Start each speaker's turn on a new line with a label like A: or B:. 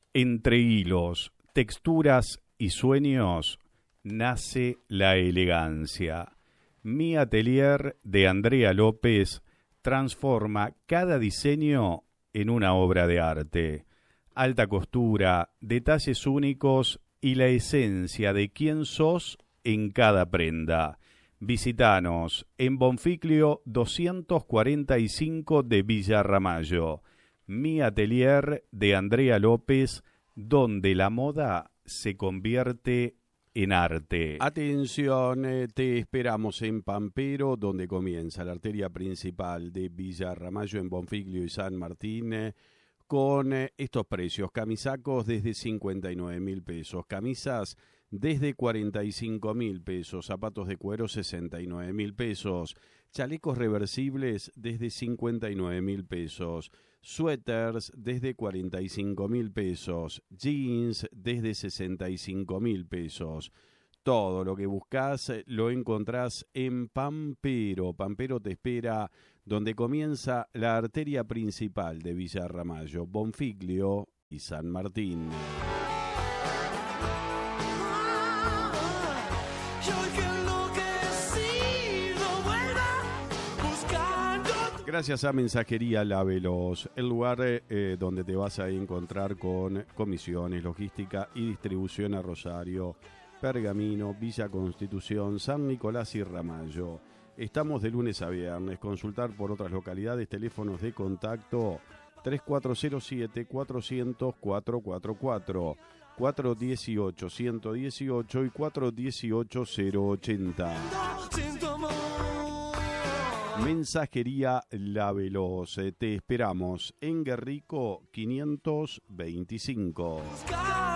A: Entre hilos, texturas y sueños nace la elegancia. Mi Atelier de Andrea López transforma cada diseño en una obra de arte. Alta costura, detalles únicos y la esencia de quién sos en cada prenda. Visítanos en Bonfiglio 245 de Villa Ramallo. Mi Atelier de Andrea López, donde la moda se convierte en arte.
B: Atención, te esperamos en Pampero, donde comienza la arteria principal de Villa Ramallo en Bonfiglio y San Martín, con estos precios: camisacos desde 59.000 pesos, camisas desde 45.000 pesos, zapatos de cuero 69.000 pesos, chalecos reversibles desde 59.000 pesos, suéteres desde 45.000 pesos, jeans desde 65.000 pesos. Todo lo que buscas lo encontrás en Pampero. Pampero te espera donde comienza la arteria principal de Villa Ramallo, Bonfiglio y San Martín. Gracias a Mensajería La Veloz, el lugar donde te vas a encontrar con comisiones, logística y distribución a Rosario, Pergamino, Villa Constitución, San Nicolás y Ramallo. Estamos de lunes a viernes. Consultar por otras localidades, teléfonos de contacto 3407-400-444, 418-118 y 418-080. Mensajería La Veloz. Te esperamos en Guerrico 525.